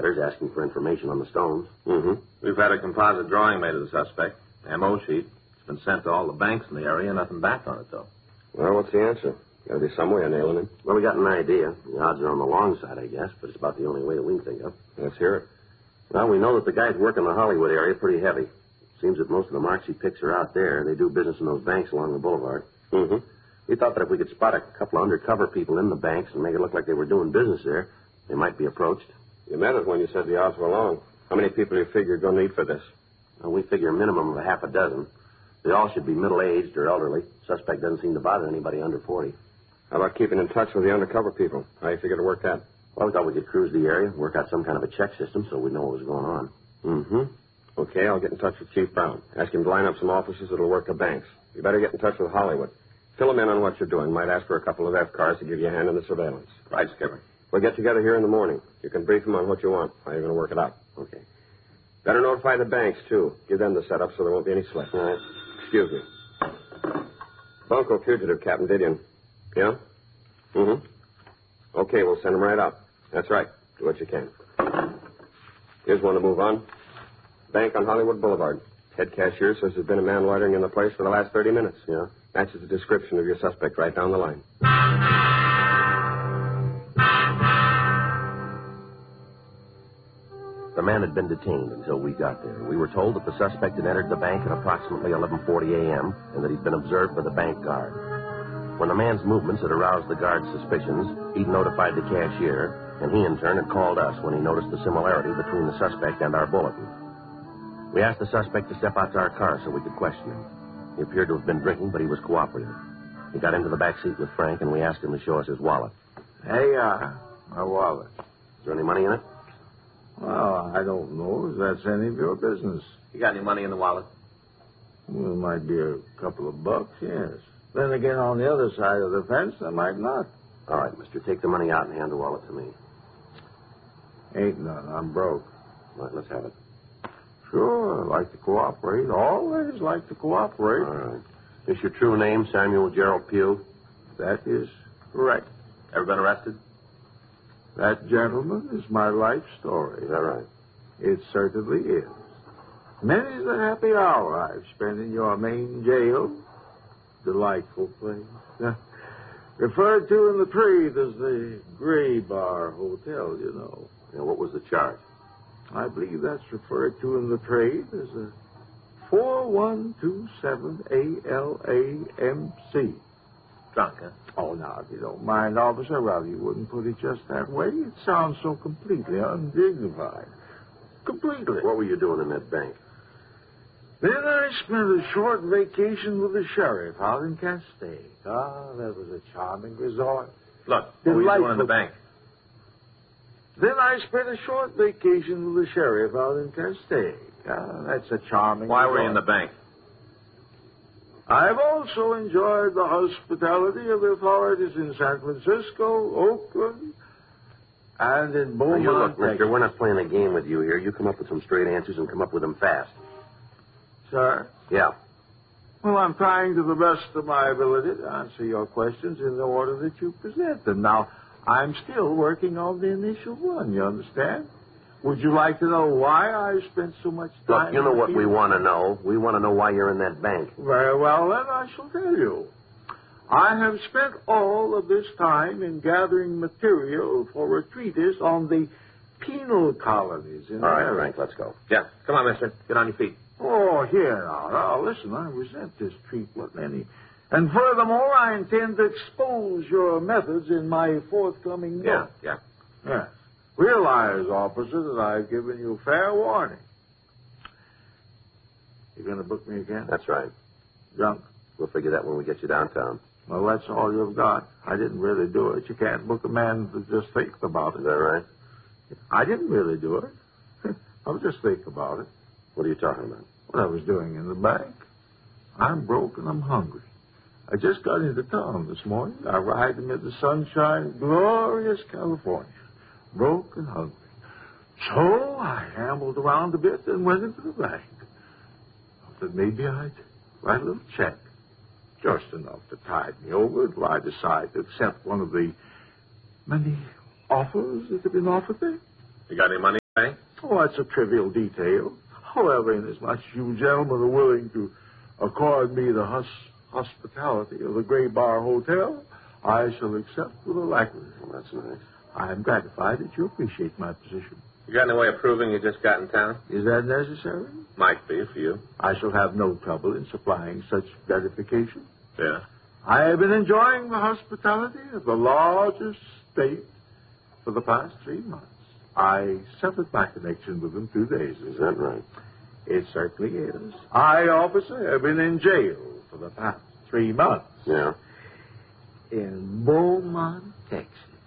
Letters asking for information on the stones. Mm-hmm. We've had a composite drawing made of the suspect. M.O. sheet. It's been sent to all the banks in the area. Nothing back on it, though. Well, what's the answer? Got to be some way of nailing him. Well, we got an idea. The odds are on the long side, I guess, but it's about the only way that we can think of. Let's hear it. Well, we know that the guys work in the Hollywood area pretty heavy. Seems that most of the marks he picks are out there. They do business in those banks along the boulevard. Mm-hmm. We thought that if we could spot a couple of undercover people in the banks and make it look like they were doing business there, they might be approached. You meant it when you said the odds were long. How many people do you figure you're going to need for this? Well, we figure a minimum of a half a dozen. They all should be middle-aged or elderly. Suspect doesn't seem to bother anybody under 40. How about keeping in touch with the undercover people? How do you figure to work that? Well, we thought we could cruise the area, work out some kind of a check system so we'd know what was going on. Mm-hmm. Okay, I'll get in touch with Chief Brown. Ask him to line up some officers that'll work the banks. You better get in touch with Hollywood. Fill him in on what you're doing. Might ask for a couple of F-cars to give you a hand in the surveillance. Right, Skipper. We'll get together here in the morning. You can brief him on what you want, how you're going to work it out. Okay. Better notify the banks, too. Give them the setup so there won't be any slip. All right. Excuse me. Bunko fugitive, Captain Didion. Yeah? Mm-hmm. Okay, we'll send him right up. That's right. Do what you can. Here's one to move on. Bank on Hollywood Boulevard. Head cashier says there's been a man loitering in the place for the last 30 minutes. Yeah? Matches the description of your suspect right down the line. The man had been detained until we got there. We were told that the suspect had entered the bank at approximately 11:40 a.m. and that he'd been observed by the bank guard. When the man's movements had aroused the guard's suspicions, he'd notified the cashier, and he in turn had called us when he noticed the similarity between the suspect and our bulletin. We asked the suspect to step out to our car so we could question him. He appeared to have been drinking, but he was cooperative. He got into the back seat with Frank, and we asked him to show us his wallet. Hey, my wallet. Is there any money in it? Well, I don't know if that's any of your business. You got any money in the wallet? Well, it might be a couple of bucks, yes. Then again, on the other side of the fence, there might not. All right, mister, take the money out and hand the wallet to me. Ain't none. I'm broke. All right, let's have it. Sure, I like to cooperate. Always like to cooperate. All right. Is your true name Samuel Gerald Pugh? That is correct. Ever been arrested? That, gentlemen, is my life story. Is that right? It certainly is. Many's the happy hour I've spent in your main jail. Delightful place. Referred to in the trade as the Gray Bar Hotel, you know. Yeah, what was the charge? I believe that's referred to in the trade as a 4127 ALAMC. Drunk, huh? Oh, now, if you don't mind, officer, well, you wouldn't put it just that way. It sounds so completely undignified. Completely. What were you doing in that bank? Then I spent a short vacation with the sheriff out in Castaic. Ah, that was a charming resort. Look, what were you doing in the bank? Then I spent a short vacation with the sheriff out in Castaic. Ah, that's a charming Why resort. were you in the bank? I've also enjoyed the hospitality of the authorities in San Francisco, Oakland, and in Now, Beaumont, you look, mister, Texas. we're not playing a game with you here. You come up with some straight answers and come up with them fast. Sir? Yeah. Well, I'm trying to the best of my ability to answer your questions in the order that you present them. Now, I'm still working on the initial one, you understand? Would you like to know why I spent so much time... Look, you know in the what we field? want to know. We want to know why you're in that bank. Very well, then I shall tell you. I have spent all of this time in gathering material for a treatise on the penal colonies in All right, America. Frank, let's go. Yeah. Come on, mister. Get on your feet. Oh, here now, listen, I resent this treatment, and furthermore, I intend to expose your methods in my forthcoming note. Yeah. Yes. Realize, officer, that I've given you fair warning. You going to book me again? That's right. Drunk? We'll figure that when we get you downtown. Well, that's all you've got. I didn't really do it. You can't book a man to just think about it. Is that right? I didn't really do it. I was just thinking about it. What are you talking about? What I was doing in the bank. I'm broke and I'm hungry. I just got into town this morning. I arrived amid the sunshine of glorious California. Broke and hungry. So I ambled around a bit and went into the bank. I thought maybe I'd write a little check. Just enough to tide me over until I decide to accept one of the many offers that have been offered me. You got any money? Hey? Oh, that's a trivial detail. However, inasmuch as you gentlemen are willing to accord me the hospitality of the Gray Bar Hotel, I shall accept with alacrity. Well, that's nice. I am gratified that you appreciate my position. You got any way of proving you just got in town? Is that necessary? Might be for you. I shall have no trouble in supplying such gratification. Yeah. I have been enjoying the hospitality of the largest state for the past 3 months. I severed my connection with them 2 days ago. Is that right? It certainly is. I, officer, have been in jail for the past 3 months. Yeah. In Beaumont, Texas.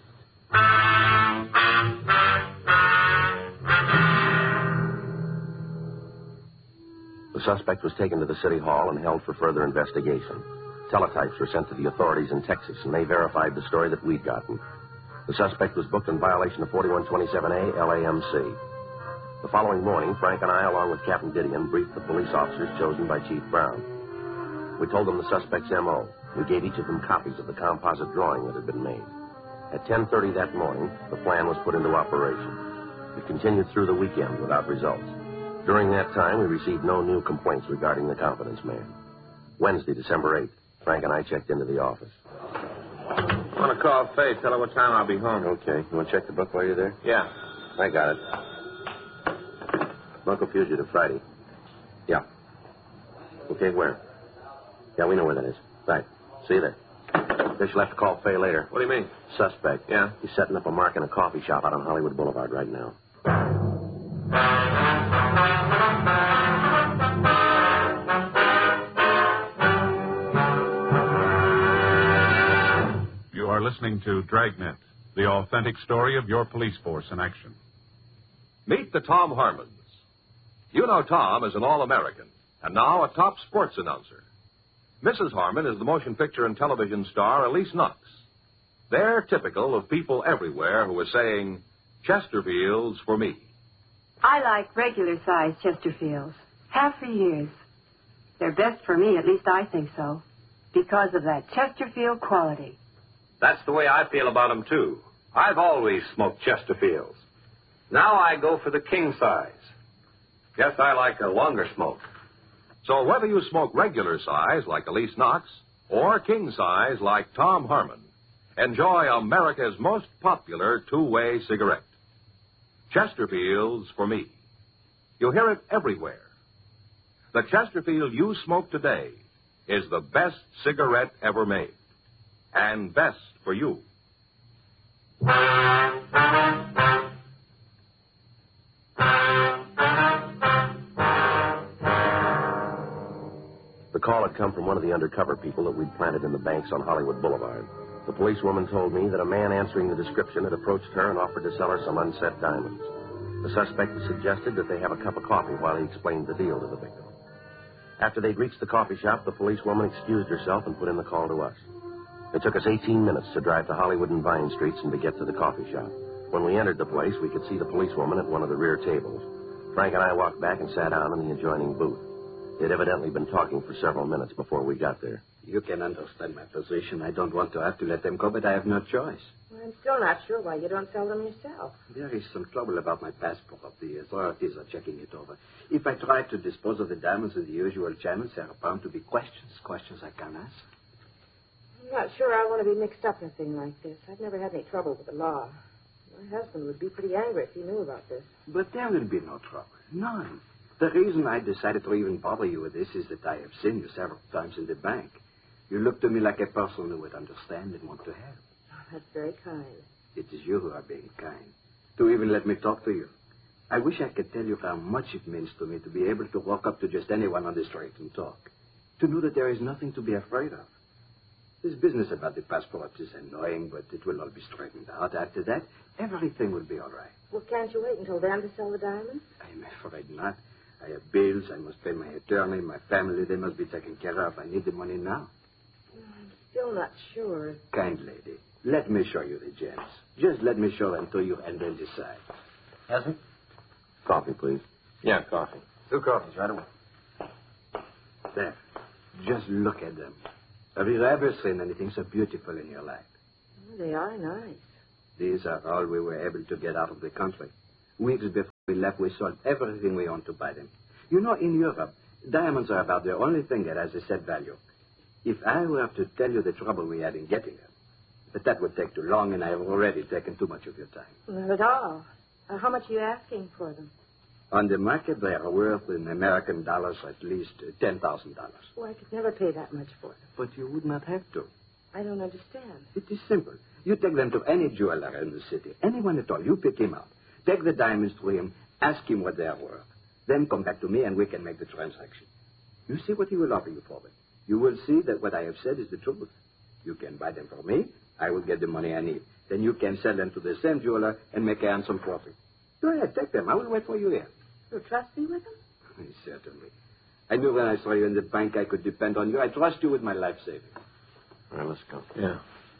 The suspect was taken to the city hall and held for further investigation. Teletypes were sent to the authorities in Texas, and they verified the story that we'd gotten. The suspect was booked in violation of 4127A LAMC. The following morning, Frank and I, along with Captain Didion, briefed the police officers chosen by Chief Brown. We told them the suspect's M.O. We gave each of them copies of the composite drawing that had been made. At 10:30 that morning, the plan was put into operation. It continued through the weekend without results. During that time, we received no new complaints regarding the confidence man. Wednesday, December 8th, Frank and I checked into the office. I want to call Faye. Tell her what time I'll be home. Okay. You want to check the book while you're there? Yeah. I got it. Bunko Fugitive, Friday. Yeah. Okay, where? Yeah, we know where that is. Right. See you there. Guess you'll have to call Faye later. What do you mean? Suspect. Yeah? He's setting up a mark in a coffee shop out on Hollywood Boulevard right now. You are listening to Dragnet, the authentic story of your police force in action. Meet the Tom Harmons. You know Tom as an All-American, and now a top sports announcer. Mrs. Harmon is the motion picture and television star Elise Knox. They're typical of people everywhere who are saying, Chesterfields for me. I like regular-sized Chesterfields. Have for years. They're best for me, at least I think so, because of that Chesterfield quality. That's the way I feel about them, too. I've always smoked Chesterfields. Now I go for the king size. Guess I like a longer smoke. So whether you smoke regular size like Elise Knox or king size like Tom Harmon, enjoy America's most popular two-way cigarette. Chesterfields for me. You hear it everywhere. The Chesterfield you smoke today is the best cigarette ever made. And best for you. The call had come from one of the undercover people that we'd planted in the banks on Hollywood Boulevard. The policewoman told me that a man answering the description had approached her and offered to sell her some unset diamonds. The suspect suggested that they have a cup of coffee while he explained the deal to the victim. After they'd reached the coffee shop, the policewoman excused herself and put in the call to us. It took us 18 minutes to drive to Hollywood and Vine Streets and to get to the coffee shop. When we entered the place, we could see the policewoman at one of the rear tables. Frank and I walked back and sat down in the adjoining booth. They'd evidently been talking for several minutes before we got there. You can understand my position. I don't want to have to let them go, but I have no choice. Well, I'm still not sure why you don't sell them yourself. There is some trouble about my passport. The authorities are checking it over. If I try to dispose of the diamonds in the usual channels, there are bound to be questions I can't answer. I'm not sure I want to be mixed up in a thing like this. I've never had any trouble with the law. My husband would be pretty angry if he knew about this. But there will be no trouble. None. The reason I decided to even bother you with this is that I have seen you several times in the bank. You look to me like a person who would understand and want to help. Oh, that's very kind. It is you who are being kind. To even let me talk to you. I wish I could tell you how much it means to me to be able to walk up to just anyone on the street and talk. To know that there is nothing to be afraid of. This business about the passport is annoying, but it will all be straightened out. After that, everything will be all right. Well, can't you wait until then to sell the diamonds? I'm afraid not. I have bills. I must pay my attorney, my family. They must be taken care of. I need the money now. I'm still not sure. Kind lady, let me show you the gems. Just let me show them to you and then decide. Hasn't? Coffee, please. Yeah, coffee. 2 coffees right away. There. Just look at them. Have you ever seen anything so beautiful in your life? Oh, they are nice. These are all we were able to get out of the country. Weeks before we left, we sold everything we owned to buy them. You know, in Europe, diamonds are about the only thing that has a set value. If I were to tell you the trouble we had in getting them, but that would take too long, and I have already taken too much of your time. Not at all. How much are you asking for them? On the market, they are worth in American dollars at least $10,000. Oh, I could never pay that much for them. But you would not have to. I don't understand. It is simple. You take them to any jeweler in the city, anyone at all. You pick him out. Take the diamonds to him, ask him what they are worth. Then come back to me, and we can make the transaction. You see what he will offer you for them. You will see that what I have said is the truth. You can buy them for me. I will get the money I need. Then you can sell them to the same jeweler and make a handsome profit. Go ahead, take them. I will wait for you here. You trust me with them? Certainly. I knew when I saw you in the bank I could depend on you. I trust you with my life savings. All right, let's go. Yeah.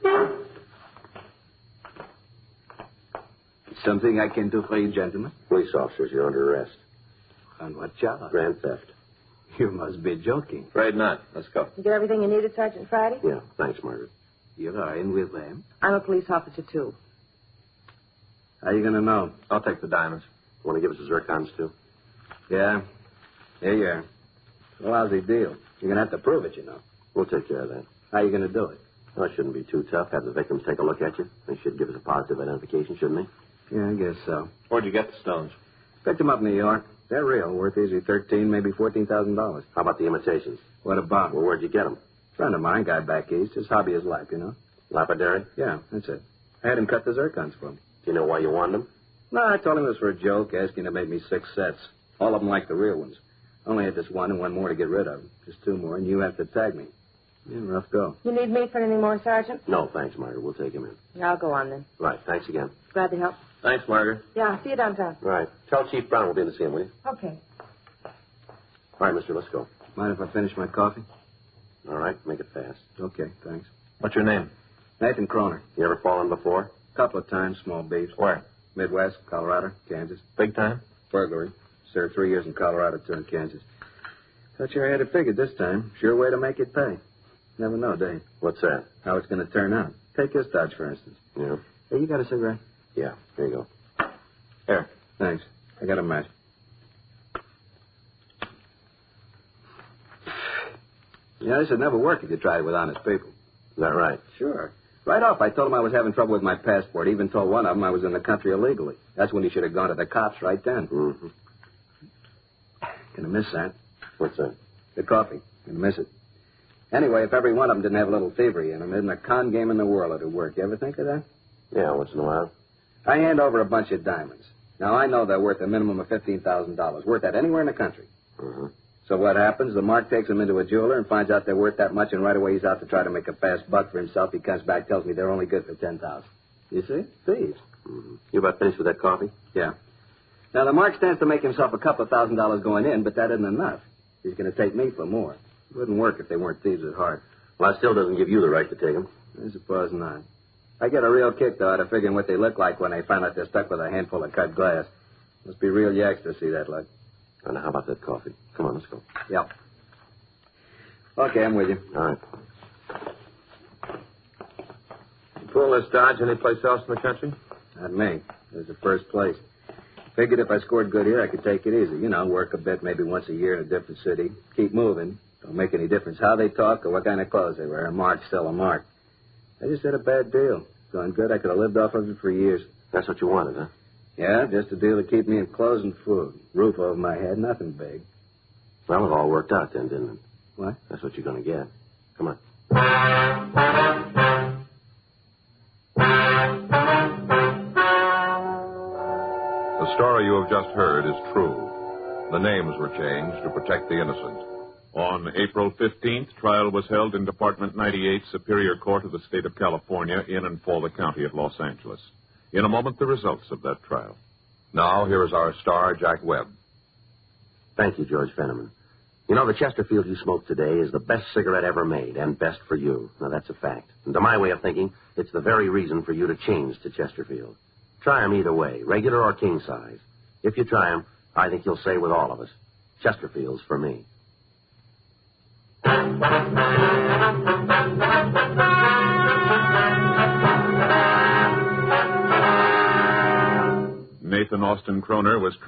Something I can do for you, gentlemen? Police officers, you're under arrest. On what charge? Grand theft. You must be joking. Afraid not. Let's go. You get everything you needed, Sergeant Friday? Yeah, thanks, Margaret. You are in with them? I'm a police officer, too. How are you going to know? I'll take the diamonds. Want to give us the zircons, too? Yeah. Here you are. It's a lousy deal. You're going to have to prove it, you know. We'll take care of that. How are you going to do it? Well, it shouldn't be too tough. Have the victims take a look at you. They should give us a positive identification, shouldn't they? Yeah, I guess so. Where'd you get the stones? Picked them up in New York. They're real. Worth easily $13,000, maybe $14,000. How about the imitations? What about? Well, where'd you get them? Friend of mine, guy back east. His hobby is life, you know. Lapidary? Yeah, that's it. I had him cut the zircons for me. Do you know why you wanted them? No, I told him it was for a joke, asking to make me 6 sets. All of them like the real ones. Only had this one and one more to get rid of. Just 2 more, and you have to tag me. Yeah, rough go. You need me for anything more, Sergeant? No, thanks, Margaret. We'll take him in. I'll go on, then. Right, thanks again. Glad to help. Thanks, Margaret. Yeah, see you downtown. Right. Tell Chief Brown we'll be in to see him, will you? Okay. All right, mister, let's go. Mind if I finish my coffee? All right, make it fast. Okay, thanks. What's your name? Nathan Kroner. You ever fallen before? Couple of times, small beefs. Where? Midwest, Colorado, Kansas. Big time? Burglary. Served 3 years in Colorado, 2 in Kansas. Thought you had it figured this time. Sure way to make it pay. Never know, do you? What's that? How it's going to turn out. Take this Dodge, for instance. Yeah. Hey, you got a cigarette? Yeah, here you go. Here. Thanks. I got a match. Yeah, this would never work if you tried it with honest people. Is that right? Sure. Right off, I told him I was having trouble with my passport. Even told one of them I was in the country illegally. That's when he should have gone to the cops right then. Mm-hmm. Gonna miss that. What's that? The coffee. Gonna miss it. Anyway, if every one of them didn't have a little thievery in them, isn't a con game in the world it'd work. You ever think of that? Yeah, once in a while. I hand over a bunch of diamonds. Now, I know they're worth a minimum of $15,000. Worth that anywhere in the country. Mm-hmm. So what happens? The mark takes them into a jeweler and finds out they're worth that much, and right away he's out to try to make a fast buck for himself. He comes back, tells me they're only good for $10,000. You see? Thieves. Mm-hmm. You about finished with that coffee? Yeah. Now, the mark stands to make himself a couple of $1,000 going in, but that isn't enough. He's going to take me for more. It wouldn't work if they weren't thieves at heart. Well, that still doesn't give you the right to take them. I suppose not. I get a real kick, though, out of figuring what they look like when they find out they're stuck with a handful of cut glass. Must be real yaks to see that luck. And how about that coffee? Come on, let's go. Yep. Okay, I'm with you. All right. You pull this Dodge anyplace else in the country? Not me. It was the first place. Figured if I scored good here, I could take it easy. You know, work a bit, maybe once a year in a different city. Keep moving. Don't make any difference how they talk or what kind of clothes they wear. A mark's still a mark. I just had a bad deal. Going good. I could have lived off of it for years. That's what you wanted, huh? Yeah, just a deal to keep me in clothes and food. Roof over my head, nothing big. Well, it all worked out then, didn't it? What? That's what you're going to get. Come on. The story you have just heard is true. The names were changed to protect the innocent. On April 15th, trial was held in Department 98, Superior Court of the State of California, in and for the County of Los Angeles. In a moment, the results of that trial. Now, here is our star, Jack Webb. Thank you, George Fenneman. You know, the Chesterfield you smoked today is the best cigarette ever made, and best for you. Now, that's a fact. And to my way of thinking, it's the very reason for you to change to Chesterfield. Try them either way, regular or king size. If you try them, I think you'll say with all of us, Chesterfield's for me. Nathan Austin Kroner was